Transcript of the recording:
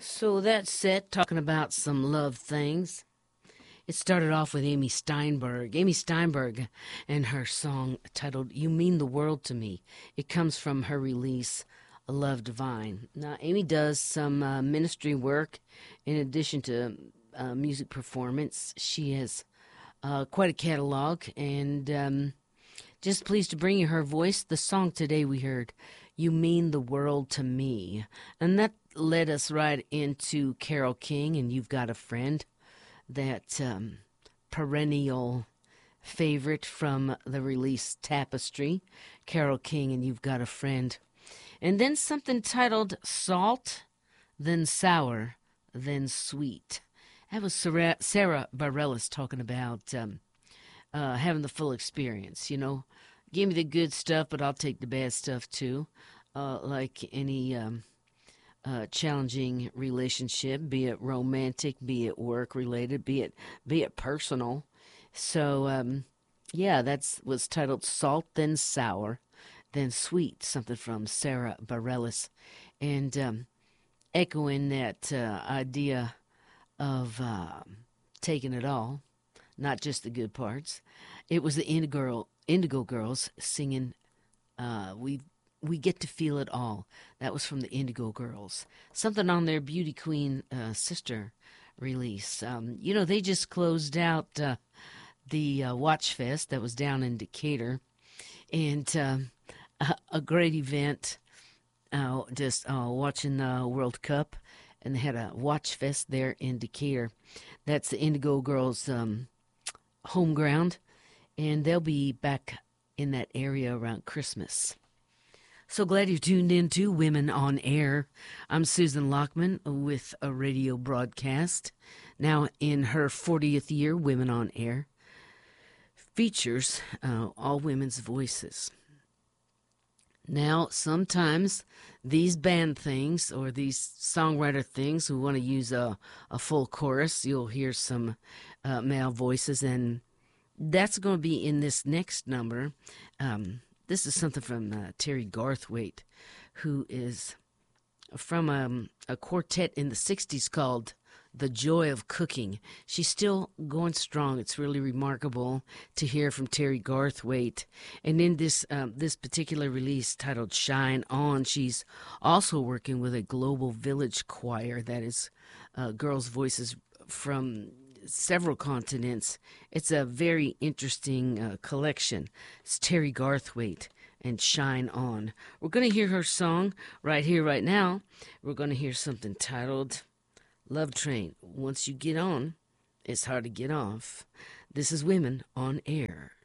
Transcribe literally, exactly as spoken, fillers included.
So that set talking about some love things. It started off with Amy Steinberg. Amy Steinberg and her song titled You Mean the World to Me. It comes from her release, Love Divine. Now, Amy does some uh, ministry work in addition to uh, music performance. She has uh, quite a catalog, and um, just pleased to bring you her voice. The song today we heard, You Mean the World to Me. And that led us right into Carole King and You've Got a Friend, that um, perennial favorite from the release Tapestry. Carole King and You've Got a Friend. And then something titled Salt, then Sour, then Sweet. That was Sarah, Sarah Bareilles talking about um, uh, having the full experience, you know. Give me the good stuff, but I'll take the bad stuff too. Uh, like any um, uh, challenging relationship, be it romantic, be it work related, be it be it personal. So um, yeah, that's was titled "Salt Then Sour, Then Sweet," something from Sarah Bareilles, and um, echoing that uh, idea of uh, taking it all, not just the good parts. It was the Indigo, Indigo Girls singing uh, "We We Get to Feel It All." That was from the Indigo Girls. Something on their Beauty Queen uh, sister release. Um, you know, they just closed out uh, the uh, Watch Fest that was down in Decatur, and um, a, a great event. Uh, just uh, watching the World Cup, and they had a Watch Fest there in Decatur. That's the Indigo Girls' um, home ground, and they'll be back in that area around Christmas. So glad you tuned in to Women on Air. I'm Susan Lockman with a radio broadcast. Now in her fortieth year, Women on Air features uh, all women's voices. Now, sometimes these band things or these songwriter things who want to use a, a full chorus, you'll hear some uh, male voices, and that's going to be in this next number. Um, this is something from uh, Terry Garthwaite, who is from um, a quartet in the sixties called The Joy of Cooking. She's still going strong. It's really remarkable to hear from Terry Garthwaite. And in this um, this particular release titled Shine On, she's also working with a global village choir that is uh, girls' voices from several continents. It's a very interesting uh, collection. It's Terry Garthwaite and Shine On. We're going to hear her song right here, right now. We're going to hear something titled Love Train. Once you get on, it's hard to get off. This is Women on Air.